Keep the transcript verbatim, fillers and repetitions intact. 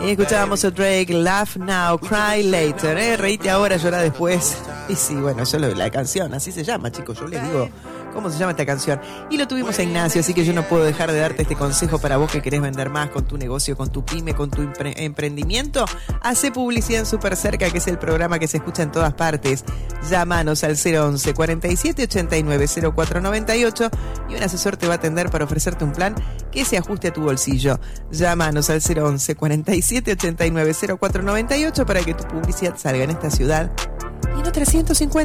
Ahí escuchábamos a Drake, Laugh Now, Cry Later, ¿eh? Reíte ahora, llora después. Y sí, bueno, yo lo, la canción, así se llama, chicos, yo les digo cómo se llama esta canción. Y lo tuvimos a Ignacio, así que yo no puedo dejar de darte este consejo para vos que querés vender más con tu negocio, con tu pyme, con tu empre- emprendimiento. Hace publicidad en Super Cerca, que es el programa que se escucha en todas partes. Llámanos al cero once, cuarenta y siete, ochenta y nueve, cero cuatro noventa y ocho y un asesor te va a atender para ofrecerte un plan que se ajuste a tu bolsillo. Llámanos al cero once, cuarenta y siete, ochenta y nueve, cero cuatro noventa y ocho para que tu publicidad salga en esta ciudad y en otras ciento cincuenta.